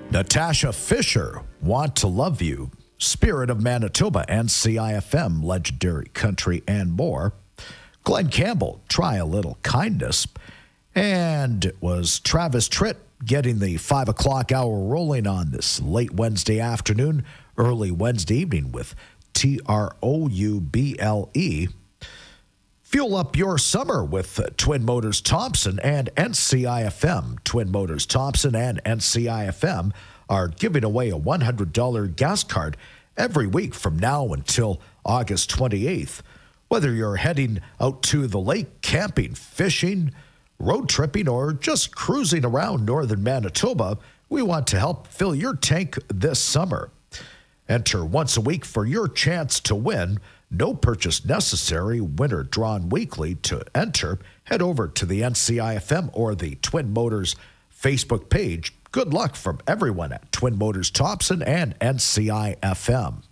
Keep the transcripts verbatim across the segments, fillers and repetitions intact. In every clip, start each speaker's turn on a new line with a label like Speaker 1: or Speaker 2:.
Speaker 1: Natasha Fisher, Want to Love You, Spirit of Manitoba, and C I F M, Legendary Country, and more. Glenn Campbell, Try a Little Kindness. And it was Travis Tritt getting the five o'clock hour rolling on this late Wednesday afternoon, early Wednesday evening with T R O U B L E. Fuel up your summer with Twin Motors Thompson and N C I F M. Twin Motors Thompson and N C I F M are giving away a one hundred dollars gas card every week from now until August twenty-eighth. Whether you're heading out to the lake, camping, fishing, road tripping, or just cruising around northern Manitoba, we want to help fill your tank this summer. Enter once a week for your chance to win. No purchase necessary. Winner drawn weekly. To enter, head over to the N C I F M or the Twin Motors Facebook page. Good luck from everyone at Twin Motors Thompson and N C I F M.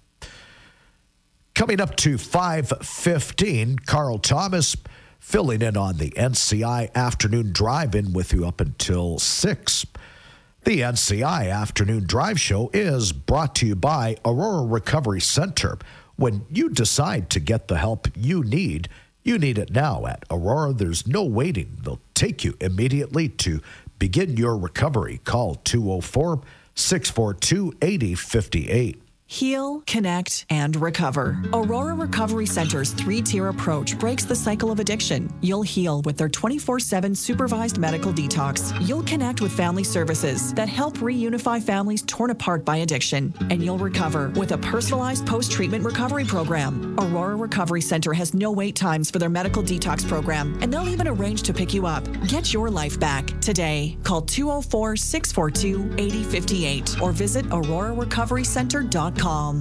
Speaker 1: Coming up to five fifteen, Carl Thomas filling in on the N C I Afternoon Drive-In with you up until six. The N C I Afternoon Drive Show is brought to you by Aurora Recovery Center. When you decide to get the help you need, you need it now. At Aurora, there's no waiting. They'll take you immediately to begin your recovery. Call two oh four, six four two, eight oh five eight.
Speaker 2: Heal, connect, and recover. Aurora Recovery Center's three-tier approach breaks the cycle of addiction. You'll heal with their twenty-four seven supervised medical detox. You'll connect with family services that help reunify families torn apart by addiction. And you'll recover with a personalized post-treatment recovery program. Aurora Recovery Center has no wait times for their medical detox program, and they'll even arrange to pick you up. Get your life back today. Call two oh four, six four two, eight oh five eight or visit aurora recovery center dot com.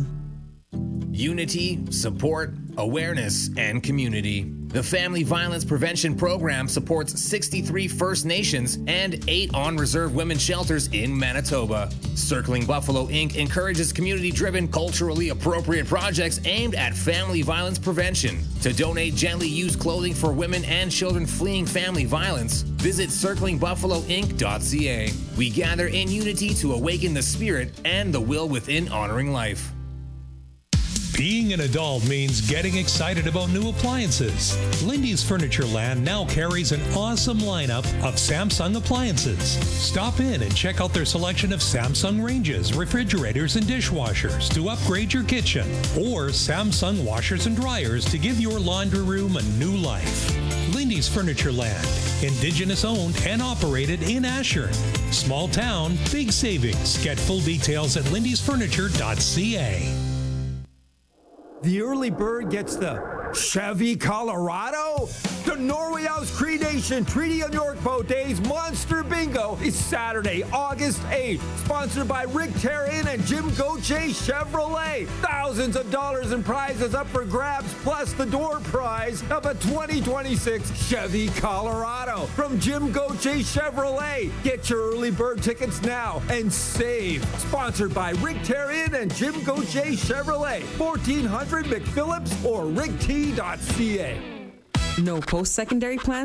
Speaker 3: Unity, support, awareness, and community. The Family Violence Prevention Program supports sixty-three First Nations and eight on-reserve women's shelters in Manitoba. Circling Buffalo Incorporated encourages community-driven, culturally appropriate projects aimed at family violence prevention. To donate gently used clothing for women and children fleeing family violence, visit circling buffalo inc dot c a. We gather in unity to awaken the spirit and the will within honoring life.
Speaker 4: Being an adult means getting excited about new appliances. Lindy's Furniture Land now carries an awesome lineup of Samsung appliances. Stop in and check out their selection of Samsung ranges, refrigerators, and dishwashers to upgrade your kitchen, or Samsung washers and dryers to give your laundry room a new life. Lindy's Furniture Land, Indigenous owned and operated in Ashern. Small town, big savings. Get full details at lindys furniture dot c a.
Speaker 5: The early bird gets the Chevy Colorado. The Norway House Cree Nation Treaty of York Boat Days Monster Bingo is Saturday, August eighth. Sponsored by Rick Terrian and Jim Gauthier Chevrolet. Thousands of dollars in prizes up for grabs, plus the door prize of a twenty twenty-six Chevy Colorado from Jim Gauthier Chevrolet. Get your early bird tickets now and save. Sponsored by Rick Terrian and Jim Gauthier Chevrolet. fourteen hundred McPhillips or rick t dot c a.
Speaker 6: No post-secondary plan?